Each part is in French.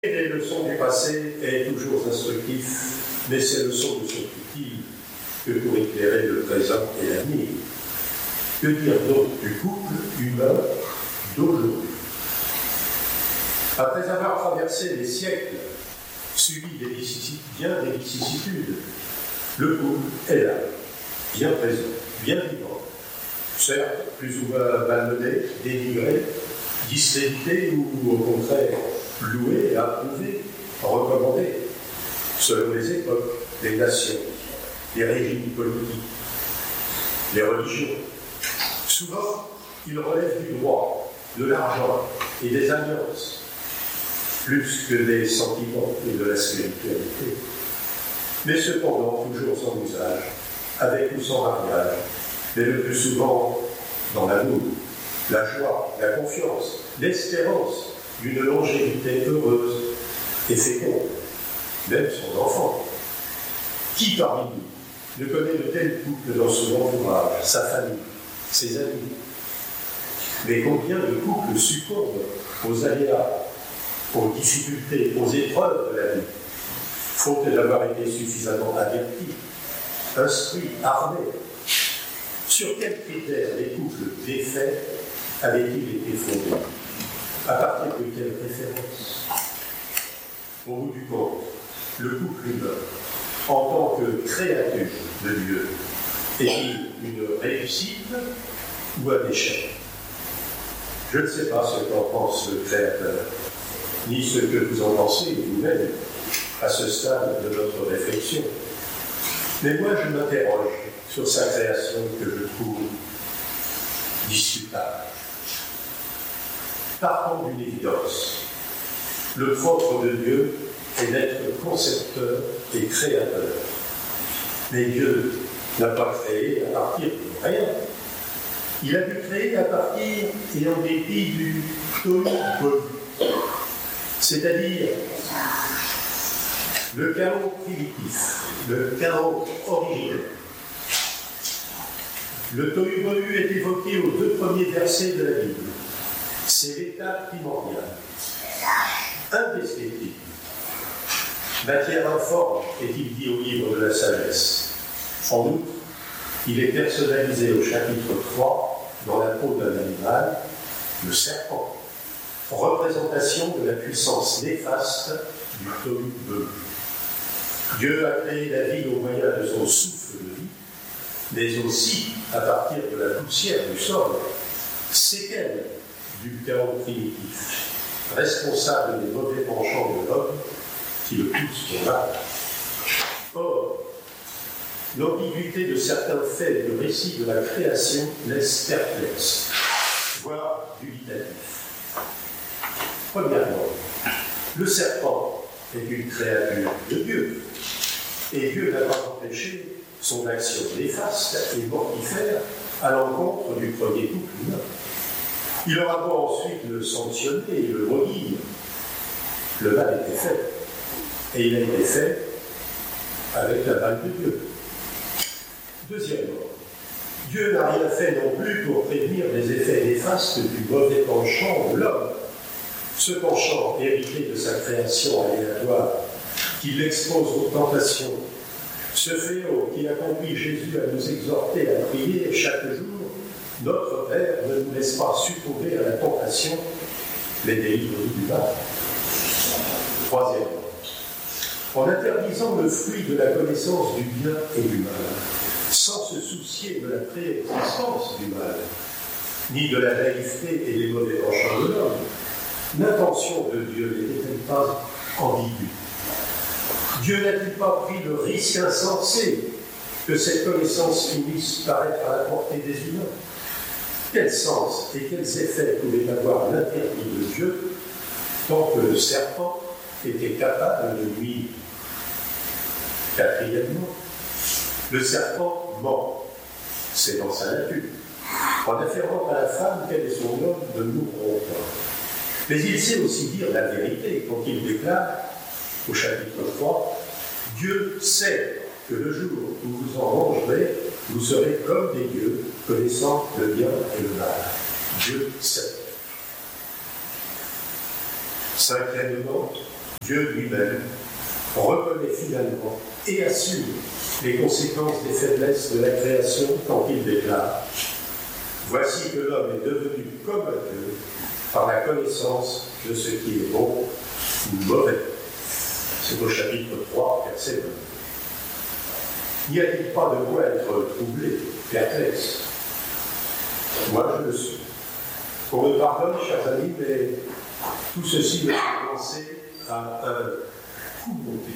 Les leçons du passé est toujours instructif, mais ces leçons ne sont utiles que pour éclairer le présent et l'avenir. Que dire donc du couple humain d'aujourd'hui? Après avoir traversé les siècles, subi bien des vicissitudes, le couple est là, bien présent, bien vivant. Certes, plus ou moins malmené, dénigré, discrédité ou au contraire loué, approuvé, recommandé, selon les époques, les nations, les régimes politiques, les religions. Souvent, il relève du droit, de l'argent et des alliances, plus que des sentiments et de la spiritualité. Mais cependant, toujours en usage, avec ou sans mariage, mais le plus souvent dans l'amour, la joie, la confiance, l'espérance d'une longévité heureuse et féconde, même son enfant. Qui parmi nous ne connaît de tels couples dans son entourage, sa famille, ses amis? Mais combien de couples succombent aux aléas, aux difficultés, aux épreuves de la vie, faute d'avoir été suffisamment avertis, instruits, armés? Sur quels critères les couples défaits avaient-ils été fondés? À partir de quelle référence? Au bout du compte, le couple humain, en tant que créature de Dieu, est-il une réussite ou un échec? Je ne sais pas ce qu'en pense le Créateur, ni ce que vous en pensez vous-même à ce stade de notre réflexion. Mais moi, je m'interroge sur sa création que je trouve discutable. Partons d'une évidence. Le propre de Dieu est d'être concepteur et créateur. Mais Dieu n'a pas créé à partir de rien. Il a dû créer à partir et en dépit du tohu-bohu, c'est-à-dire le chaos primitif, le chaos originel. Le tohu-bohu est évoqué aux 2 premiers versets de la Bible. C'est l'état primordial, indescriptible. Matière informe, est-il dit au livre de la sagesse. En outre, il est personnalisé au chapitre 3 dans la peau d'un animal, le serpent, représentation de la puissance néfaste du tohu-bohu. Dieu a créé la vie au moyen de son souffle de vie, mais aussi à partir de la poussière du sol, séquelle du chaos primitif, responsable des mauvais penchants de l'homme qui le poussent au mal. Or, l'ambiguïté de certains faits du récit de la création laisse perplexe, voire dubitatif. Premièrement, le serpent est une créature de Dieu, et Dieu n'a pas empêché son action néfaste et mortifère à l'encontre du premier couple humain. Il aura beau ensuite le sanctionner et le redire. Le mal était fait. Et il a été fait avec la balle de Dieu. Deuxièmement, Dieu n'a rien fait non plus pour prévenir les effets néfastes du mauvais penchant de l'homme. Ce penchant hérité de sa création aléatoire, qui l'expose aux tentations, ce fléau qui a conduit Jésus à nous exhorter à prier chaque jour, notre Père, ne nous laisse pas succomber à la tentation, mais délivre-nous du mal. Troisièmement, en interdisant le fruit de la connaissance du bien et du mal, sans se soucier de la préexistence du mal, ni de la naïveté et des mauvais penchants de l'homme, l'intention de Dieu n'était-elle pas ambiguë? Dieu n'a-t-il pas pris le risque insensé que cette connaissance finisse par être à la portée des humains? Quel sens et quels effets pouvait avoir l'interdit de Dieu tant que le serpent était capable de nuire? Quatrièmement, le serpent ment, c'est dans sa nature, en affirmant à la femme qu'elle et son homme ne mourront pas. Mais il sait aussi dire la vérité quand il déclare, au chapitre 3, « Dieu sait que le jour où vous en mangerez, vous serez comme des dieux, connaissant le bien et le mal. » Dieu sait. Cinquièmement, Dieu lui-même reconnaît finalement et assume les conséquences des faiblesses de la création quand il déclare « Voici que l'homme est devenu comme un Dieu par la connaissance de ce qui est bon ou mauvais. » C'est au chapitre 3, verset 20. N'y a-t-il pas de quoi être troublé, perplexe? Moi, je le suis. Qu'on me pardonne, chers amis, mais tout ceci me fait penser à un coup monté.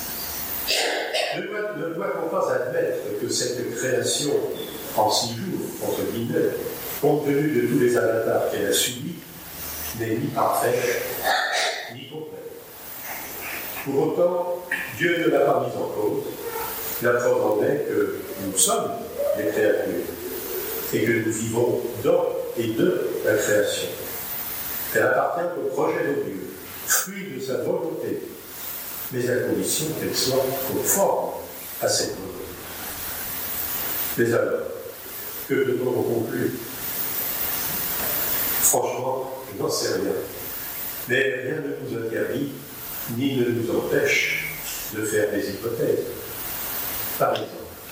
Ne doit-on pas admettre que cette création, en 6 jours, entre guillemets, compte tenu de tous les avatars qu'elle a subis, n'est ni parfaite, ni complète? Pour autant, Dieu ne l'a pas mise en cause. La preuve en est que nous sommes des créatures et que nous vivons dans et de la création. Elle appartient au projet de Dieu, fruit de sa volonté, mais à condition qu'elle soit conforme à cette volonté. Mais alors, que peut-on en conclure? Franchement, je n'en sais rien. Mais rien ne nous interdit, ni ne nous empêche de faire des hypothèses. Par exemple,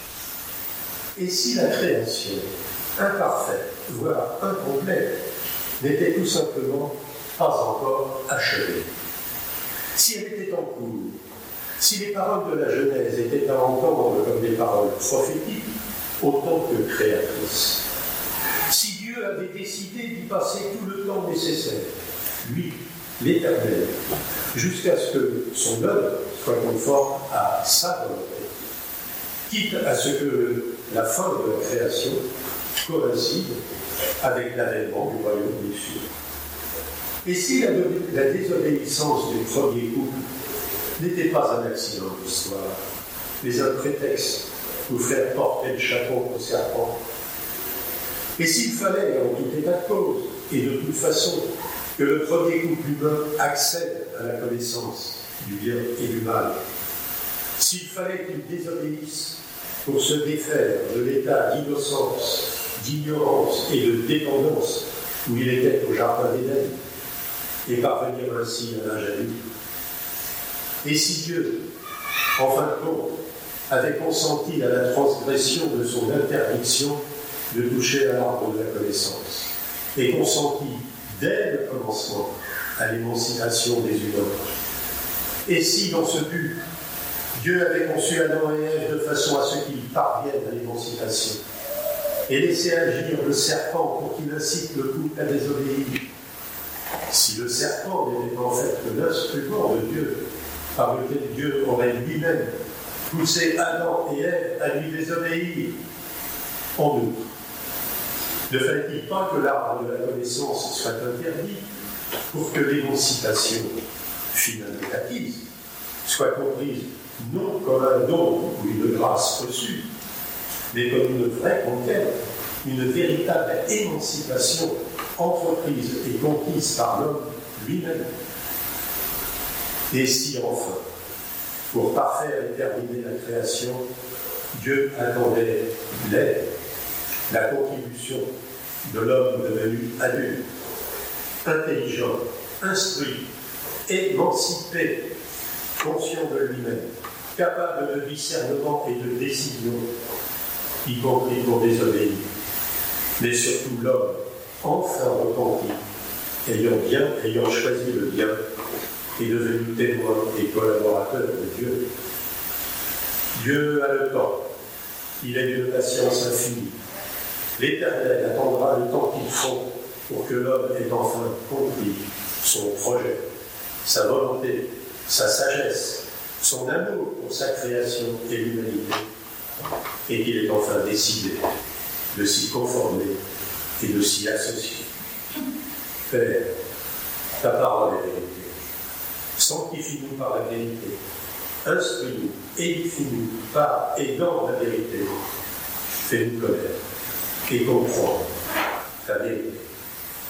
et si la création, imparfaite, voire incomplète, n'était tout simplement pas encore achevée? Si elle était en cours, si les paroles de la Genèse étaient à entendre comme des paroles prophétiques, autant que créatrices, si Dieu avait décidé d'y passer tout le temps nécessaire, lui, l'Éternel, jusqu'à ce que son œuvre soit conforme à sa volonté, quitte à ce que la fin de la création coïncide avec l'avènement du royaume des cieux. Et si la désobéissance du premier couple n'était pas un accident de l'histoire, mais un prétexte pour faire porter le chapeau au serpent, et s'il fallait, en tout état de cause, et de toute façon, que le premier couple humain accède à la connaissance du bien et du mal, s'il fallait qu'il désobéisse pour se défaire de l'état d'innocence, d'ignorance et de dépendance où il était au jardin d'Éden, et parvenir ainsi à l'âge adulte, et si Dieu, en fin de compte, avait consenti à la transgression de son interdiction de toucher à l'arbre de la connaissance, et consenti dès le commencement à l'émancipation des humains, et si, dans ce but, Dieu avait conçu Adam et Ève de façon à ce qu'ils parviennent à l'émancipation, et laissé agir le serpent pour qu'il incite le couple à désobéir, si le serpent n'était en fait que l'instrument de Dieu, par lequel Dieu aurait lui-même poussé Adam et Ève à lui désobéir, en outre, ne fallait-il pas que l'arbre de la connaissance soit interdit pour que l'émancipation finale acquise soit comprise non comme un don ou une grâce reçue, mais comme une vraie conquête, une véritable émancipation entreprise et conquise par l'homme lui-même? Et si enfin, pour parfaire et terminer la création, Dieu attendait l'aide, la contribution de l'homme devenu adulte, intelligent, instruit, émancipé, conscient de lui-même, capable de discernement et de décision, y compris pour désobéir, mais surtout l'homme enfin repenti, ayant choisi le bien et devenu témoin et collaborateur de Dieu. Dieu a le temps, il est d'une patience infinie. L'Éternel attendra le temps qu'il faut pour que l'homme ait enfin compris son projet, sa volonté, sa sagesse, son amour pour sa création et l'humanité, et qu'il ait enfin décidé de s'y conformer et de s'y associer. Père, ta parole est vérité. Sanctifie-nous par la vérité. Instruis-nous, édifie-nous par et dans la vérité. Fais-nous connaître et comprendre ta vérité.